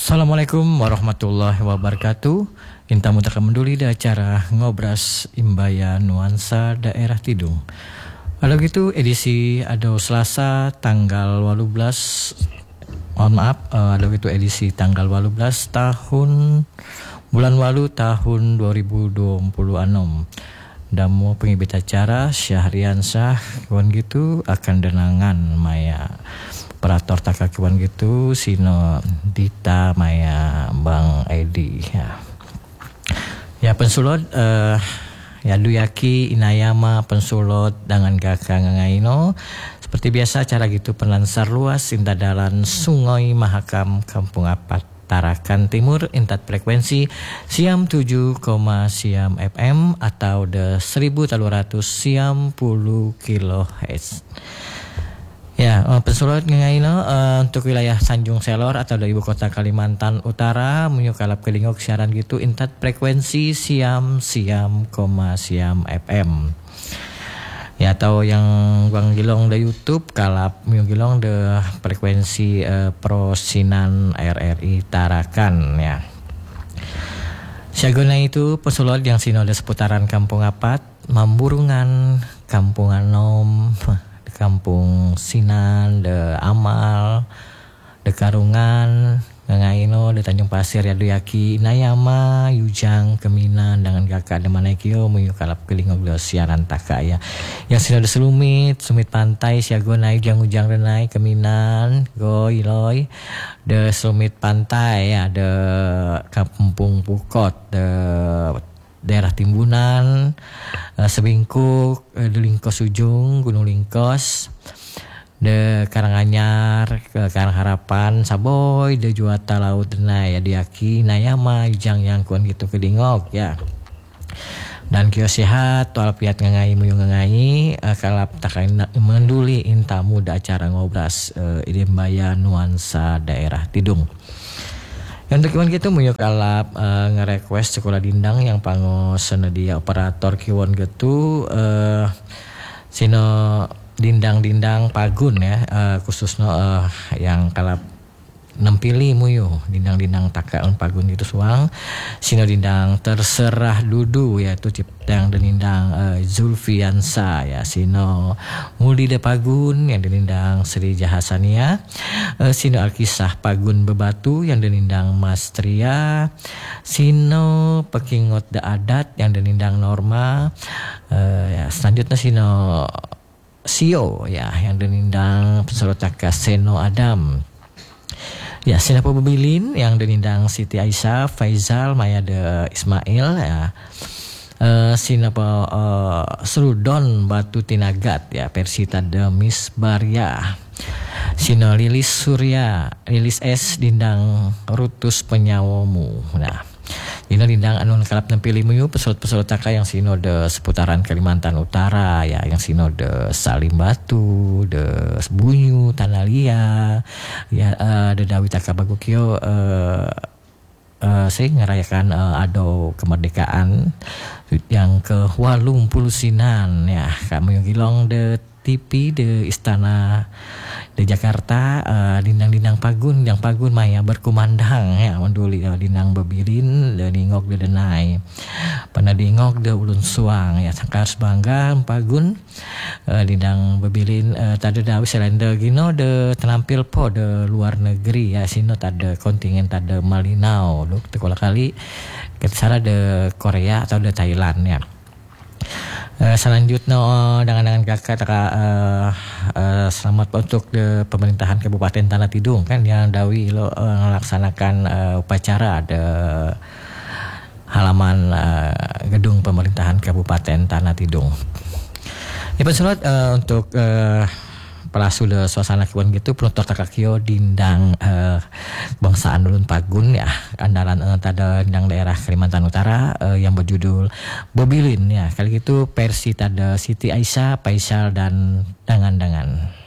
Assalamualaikum warahmatullahi wabarakatuh. Inta mutaka menduli da acara ngobras imbaya nuansa daerah Tidung. Ada gitu edisi ada Selasa tanggal 18. Mohon maaf, ada gitu edisi tanggal 18 tahun bulan walu tahun 2026. Damu pengibit acara Syahriansah kawan gitu akan denangan maya operator takakiwan gitu Sino Dita Maya Bang Edi ya pensulot ya Duyaki Inayama pensulot dengan kakak Ngaino seperti biasa cara gitu penlansar luas intadalan Sungai Mahakam Kampung Apat Tarakan Timur intat frekuensi siam 7, siam FM atau de 1300 siam 10 kHz. Ya, pensulot ngaino untuk wilayah Tanjung Selor atau dari ibu kota Kalimantan Utara menyukalap kelingok siaran gitu intat frekuensi siam, siam FM. Ya atau yang Bang Gilong de YouTube kalap Gilong de frekuensi Prosinan RRI Tarakan ya. Syagona itu pesulot yang sinode seputaran Kampung Apat, Mamburungan, Kampung Anom, Kampung Sinan, de Amal, de Karungan, Ngaino, de Tanjung Pasir, ya Duyaki, Inayama, Yujang, Keminan, dengan kakak de Manekio, meyukalap kelingok de siaran taka ya. Yang sinode Sumit Pantai, Siagona, Ujang Renai, Keminan, Goiloy, de Sumit Pantai ya, de Kampung Pukot, de daerah Timbunan, Sebingkuk, de Lingkos Ujung, Gunung Lingkos, de Karanganyar, ke Karangharapan, Saboy, de Juata Laut Denai, ya Duyaki, Nayama, Ujang yang kuan gitu kedingok ya. Dan kios sehat, tual piat ngangai muyung ngangai, kalap takain menduli intamu da acara ngobras idembaya nuansa daerah Tidung. Yang kiwan gitu muyuk kalap nge-request sekolah dindang yang pangos senedia operator kiwan gitu sino dindang pagun ya khususnya yang kalap nempili muyu dindang takaan pagun itu suang sino dindang terserah dudu yaitu ciptang dindang Zulfiansa ya sino muli de pagun yang dindang Sri Jahasania sino Alkisah pagun bebatu yang dindang Mas Tria sino pekingot de adat yang dindang Norma ya selanjutnya sino Sio ya yang dindang pensolot Seno Adam. Ya, Sinapa Bebilin yang denindang Siti Aisyah, Faizal, Maya de Ismail ya. Sinapa Serudon Batu Tinagat ya, Persita de Miss Barya. Sino Lilis Surya, Lilis S dindang Rutus Penyawomu. Nah, ini dindang anun kalap nempili muyu pesulot taka yang sino de seputaran Kalimantan Utara ya, yang sino de Salim Batu, de Bunyu, Tanalia ya, de Dawi taka bagukio saya ngerayakan ado kemerdekaan yang ke-80 sinan ya, kami gilong de TV de Istana de Jakarta dindang pagun yang pagun maya berkumandang ya menduli dindang bebirin de ningok de denai pana dingok de ulun suang ya sangkar bangga pagun dindang bebirin tade dawi selain de gino de tenampil po de luar negeri ya sino tade kontingen tade Malinau lu tekola kali kesana de Korea atau de Thailand ya. Selanjutnya dengan kakak selamat untuk pemerintahan Kabupaten Tanah Tidung kan yang dawi lo melaksanakan upacara ada halaman gedung pemerintahan Kabupaten Tanah Tidung. Ya pensulot untuk pelasu de suasana kiwan gitu penutur takakio dindang bangsaan ulun pagun ya andalan tada dindang daerah Kalimantan Utara yang berjudul Bobilin ya kali gitu versi tada Siti Aisyah, Faisal dan dangan-dangan.